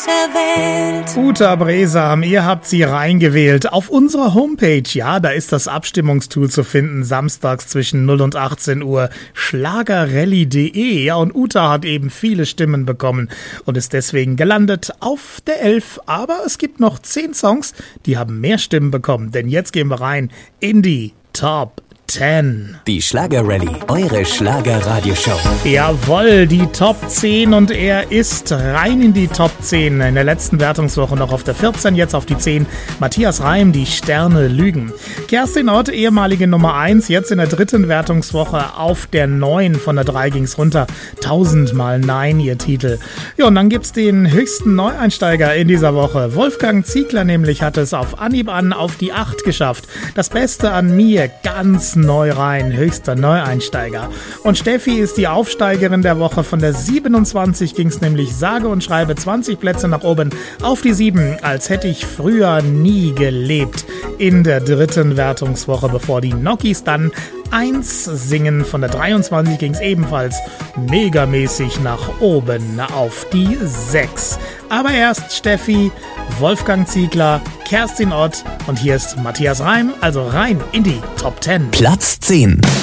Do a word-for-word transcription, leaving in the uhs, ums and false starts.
der Welt. Uta Bresam, ihr habt sie reingewählt. Auf unserer Homepage, ja, da ist das Abstimmungstool zu finden, samstags zwischen null und achtzehn Uhr, schlagerrallye punkt de. Ja, und Uta hat eben viele Stimmen bekommen und ist deswegen gelandet auf der elf. Aber es gibt noch zehn Songs, die haben mehr Stimmen bekommen. Denn jetzt gehen wir rein in die Top zehn. Die Schlager-Rallye, eure Schlager-Radioshow. Jawohl, die Top zehn und er ist rein in die Top zehn. In der letzten Wertungswoche noch auf der vierzehn, jetzt auf die zehn. Matthias Reim, die Sterne lügen. Kerstin Ott, ehemalige Nummer eins, jetzt in der dritten Wertungswoche auf der neun. Von der drei ging's runter. Tausendmal Nein, ihr Titel. Ja, und dann gibt's den höchsten Neueinsteiger in dieser Woche. Wolfgang Ziegler nämlich hat es auf Anhieb an auf die acht geschafft. Das Beste an mir, ganz neu rein, höchster Neueinsteiger. Und Steffi ist die Aufsteigerin der Woche. Von der siebenundzwanzig ging es nämlich sage und schreibe zwanzig Plätze nach oben auf die sieben, als hätte ich früher nie gelebt. In der dritten Wertungswoche, bevor die Nokis dann eins singen. Von der dreiundzwanzig ging es ebenfalls megamäßig nach oben auf die sechs. Aber erst Steffi, Wolfgang Ziegler, Kerstin Ott und hier ist Matthias Reim, also rein in die Top zehn. Platz zehn.